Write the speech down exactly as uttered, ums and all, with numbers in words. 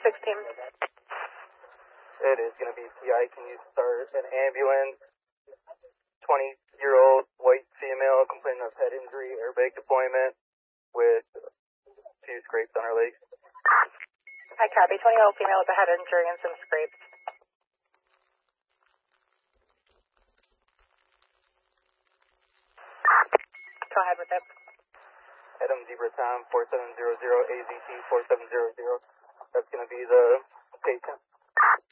sixteen. It is going to be P I. Can you start an ambulance? twenty-year-old white female complaining of head injury, airbag deployment with two scrapes on her legs. Hi, copy. twenty-year-old female with a head injury and some scrapes. Go ahead with it. Adam Zebra Tom four seven zero zero, A Z T four seven zero zero. That's going to be the patient.